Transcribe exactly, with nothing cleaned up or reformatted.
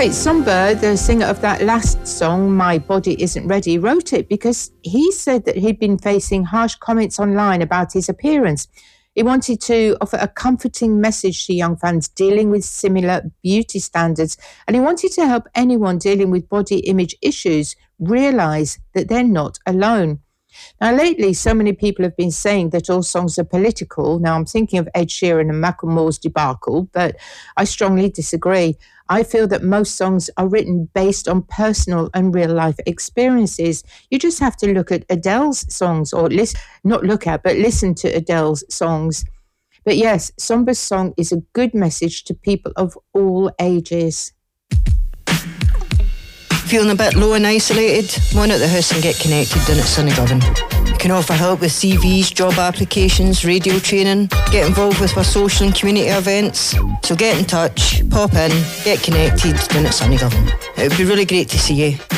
Right, Somber, the singer of that last song, My Body Isn't Ready, wrote it because he said that he'd been facing harsh comments online about his appearance. He wanted to offer a comforting message to young fans dealing with similar beauty standards, and he wanted to help anyone dealing with body image issues realise that they're not alone. Now, lately, so many people have been saying that all songs are political. Now, I'm thinking of Ed Sheeran and Macklemore's debacle, but I strongly disagree. I feel that most songs are written based on personal and real-life experiences. You just have to look at Adele's songs, or listen, not look at, but listen to Adele's songs. But yes, Somber's song is a good message to people of all ages. Feeling a bit low and isolated? One at the house and get connected down at Sunnygovan. We can offer help with C Vs, job applications, radio training, get involved with our social and community events. So get in touch, pop in, get connected down at Sunnygovan. It would be really great to see you.